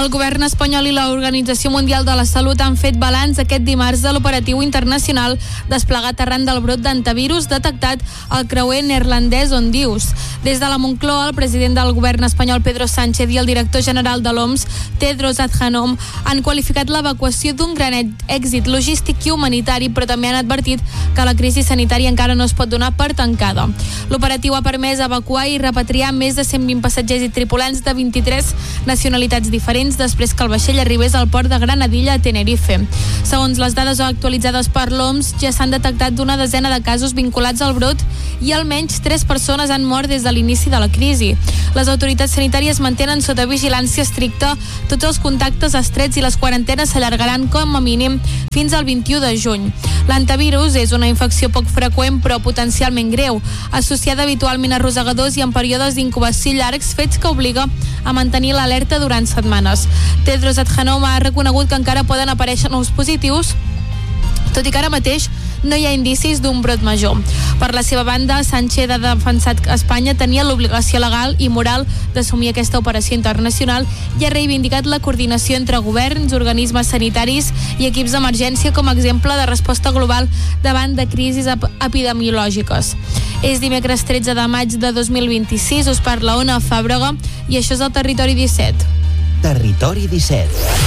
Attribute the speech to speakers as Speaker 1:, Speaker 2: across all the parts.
Speaker 1: El govern espanyol i l'Organització Mundial de la Salut han fet balanç aquest dimarts de l'operatiu internacional desplegat arran del brot d'antivirus detectat al creuer neerlandès Ondius. Des de la Moncloa, el president del govern espanyol Pedro Sánchez i el director general de l'OMS, Tedros Adhanom, han qualificat l'evacuació d'un gran èxit logístic i humanitari, però també han advertit que la crisi sanitària encara no es pot donar per tancada. L'operatiu ha permès evacuar i repatriar més de 120 passatgers i tripulants de 23 nacionalitats diferents després que el vaixell arribés al port de Granadilla, a Tenerife. Segons les dades actualitzades per l'OMS, ja s'han detectat una desena de casos vinculats al brot i almenys 3 persones han mort des de l'inici de la crisi. Les autoritats sanitàries mantenen sota vigilància estricta tots els contactes estrets i les quarantenes s'allargaran com a mínim fins al 21 de juny. L'antivirus és una infecció poc freqüent però potencialment greu, associada habitualment a rosegadors i en períodes d'incubació llargs, fets que obliga a mantenir l'alerta durant setmanes. Tedros Adhanom ha reconegut que encara poden aparèixer nous positius, tot i que ara mateix no hi ha indicis d'un brot major. Per la seva banda, Sánchez ha defensat que Espanya tenia l'obligació legal i moral d'assumir aquesta operació internacional i ha reivindicat la coordinació entre governs, organismes sanitaris i equips d'emergència com a exemple de resposta global davant de crisis epidemiològiques. És dimecres 13 de maig de 2026, us parla Ona Fàbrega i això és el Territori 17.
Speaker 2: Territori 17.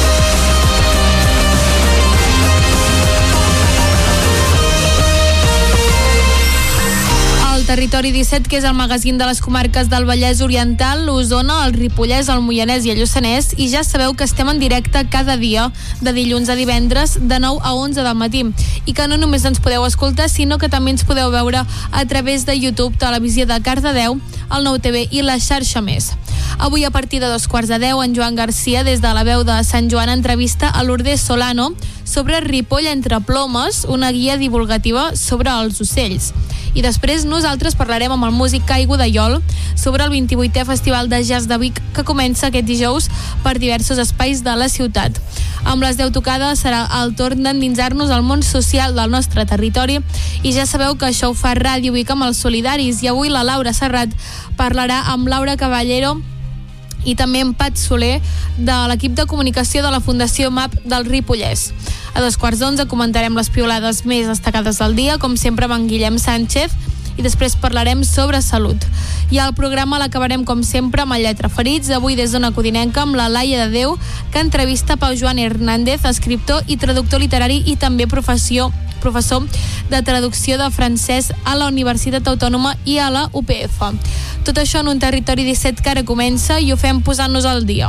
Speaker 1: Territori 17, que és el magazín de les comarques del Vallès Oriental, l'Osona, el Ripollès, el Moianès i el Lluçanès, i ja sabeu que estem en directe cada dia, de dilluns a divendres, de 9 a 11 del matí, i que no només ens podeu escoltar, sinó que també ens podeu veure a través de YouTube, Televisió de Cardedeu, el Nou TV i la xarxa Més. Avui a partir de 2:15, en Joan Garcia, des de la veu de Sant Joan, entrevista a Lourdes Solano sobre Ripoll entre plomes, una guia divulgativa sobre els ocells. I després nosaltres parlarem amb el músic Caigo de Iol sobre el 28è Festival de Jazz de Vic, que comença aquest dijous per diversos espais de la ciutat. Amb les 10 tocades serà el torn d'endinsar-nos al món social del nostre territori i ja sabeu que això ho fa Ràdio Vic amb els solidaris, i avui la Laura Serrat parlarà amb Laura Caballero i també en Pat Soler de l'equip de comunicació de la Fundació MAP del Ripollès. A 2:15 comentarem les piolades més destacades del dia, com sempre amb en Guillem Sánchez, i després parlarem sobre salut. I al programa l'acabarem com sempre amb el Lletra Ferits, avui des d'una codinenca amb la Laia de Déu, que entrevista Pau Joan Hernández, escriptor i traductor literari i també professor de traducció de francès a la Universitat Autònoma i a la UPF. Tot això en un Territori 17 que ara comença i ho fem posant-nos al dia.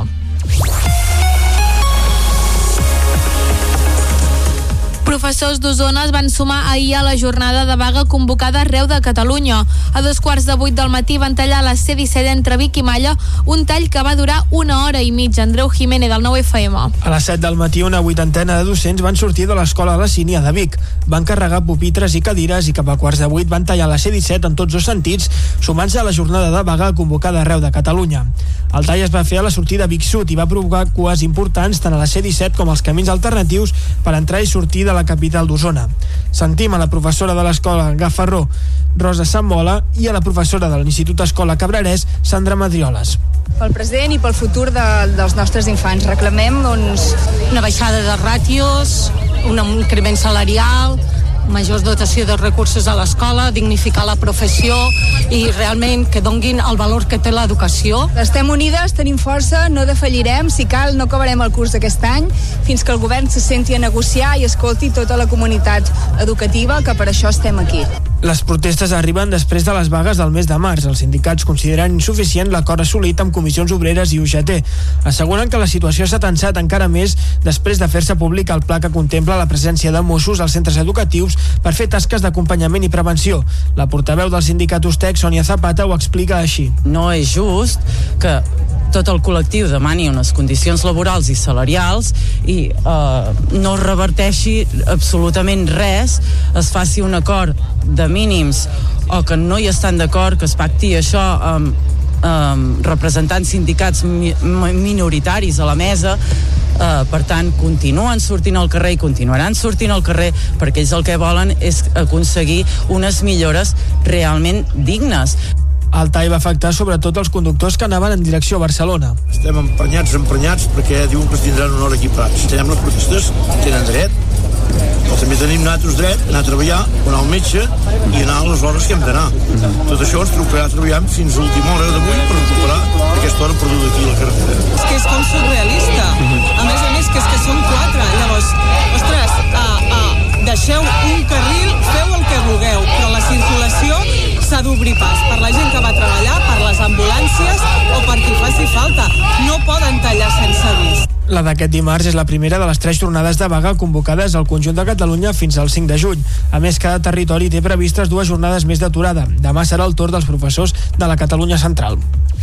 Speaker 1: Professors d'Osona es van sumar ahir a la jornada de vaga convocada arreu de Catalunya. A 7:15 del matí van tallar la C-17 entre Vic i Malla, un tall que va durar 1 hora i mitja. Andreu Jiménez, del 9FM.
Speaker 3: A les 7 del matí, una 80ena de docents van sortir de l'escola La Sínia de Vic. Van carregar pupitres i cadires i cap a 7:15 van tallar la C-17 en tots dos sentits, sumant-se a la jornada de vaga convocada arreu de Catalunya. El tall es va fer a la sortida Vic Sud i va provocar cues importants tant a la C-17 com als camins alternatius per entrar i sortir de la capital d'Osona. Sentim a la professora de l'escola Gafarró, Rosa Sambola, i a la professora de l'Institut Escola Cabrerès, Sandra Madrioles.
Speaker 4: Pel present i pel futur dels nostres infants reclamem una baixada de ràtios, un increment salarial, major dotació de recursos a l'escola, dignificar la professió i realment que donguin el valor que té l'educació.
Speaker 5: Estem unides, tenim força, no defallirem, si cal no acabarem el curs d'aquest any fins que el govern se senti a negociar i escolti tota la comunitat educativa, que per això estem aquí.
Speaker 3: Les protestes arriben després de les vagues del mes de març. Els sindicats consideren insuficient l'acord assolit amb comissions obreres i UGT. Asseguren que la situació s'ha tensat encara més després de fer-se públic el pla que contempla la presència de Mossos als centres educatius per fer tasques d'acompanyament i prevenció. La portaveu del sindicat Ustec, Sònia Zapata, ho explica així.
Speaker 6: No és just que tot el col·lectiu demani unes condicions laborals i salarials i no es reverteixi absolutament res, es faci un acord de mínims o que no hi estan d'acord, que es pacti això amb representants sindicats minoritaris a la mesa. Per tant, continuen sortint al carrer i continuaran sortint al carrer perquè ells el que volen és aconseguir unes millores realment dignes.
Speaker 3: El tall va afectar sobretot els conductors que anaven en direcció a Barcelona.
Speaker 7: Estem emprenyats perquè diuen que es tindran una hora aquí Prats. Tenim les protestes, tenen dret, però també tenim nosaltres dret a anar a treballar, anar al metge i anar a les hores que hem d'anar. Tot això ens trucarà treballant fins a l'última hora d'avui per recuperar aquesta hora perduda aquí a la carretera.
Speaker 8: És que és com surrealista. A més, que és que són 4. Llavors, ostres, deixeu un carril, feu el que vulgueu, però la circulació s'ha d'obrir pas per la gent que va a treballar, per les ambulàncies o per qui faci falta. No poden tallar sense avís.
Speaker 3: La d'aquest dimarts és la primera de les 3 jornades de vaga convocades al conjunt de Catalunya fins al 5 de juny. A més, cada territori té previstes 2 jornades més d'aturada. Demà serà el torn dels professors de la Catalunya Central.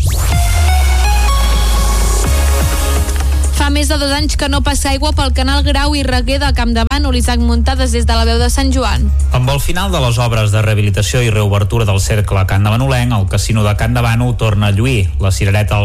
Speaker 1: Fa més de 2 anys que no passa aigua pel canal Grau i Reguer de Campdevànol. Isaac Muntades des de la veu de Sant Joan.
Speaker 9: Amb el final de les obres de rehabilitació i reobertura del cercle Can de Manolenc, el casino de Can de Bànol torna a lluir. La cirereta